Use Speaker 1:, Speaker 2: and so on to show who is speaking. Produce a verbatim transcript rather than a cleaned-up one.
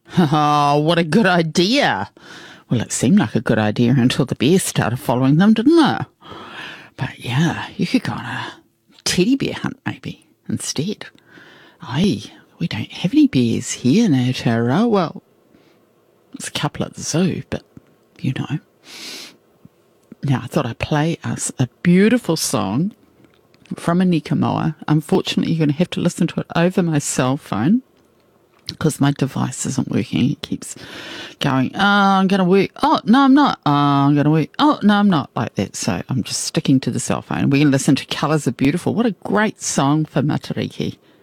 Speaker 1: Oh, what a good idea. Well, it seemed like a good idea until the bear started following them, didn't it? But yeah, you could go on a teddy bear hunt maybe instead. Aye, we don't have any bears here in Aotearoa. Well, there's a couple at the zoo, but you know. Now, I thought I'd play us a beautiful song from Anika Moa. Unfortunately, you're going to have to listen to it over my cell phone because my device isn't working. It keeps going, oh, I'm going to work. Oh, no, I'm not. Oh, I'm going to work. Oh, no, I'm not. Like that. So I'm just sticking to the cell phone. We can listen to Colours Are Beautiful. What a great song for Matariki.